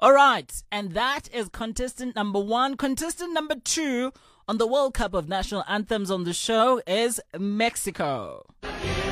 All right, and that is contestant number 1. Contestant number 2 on the World Cup of National Anthems on the show is Mexico.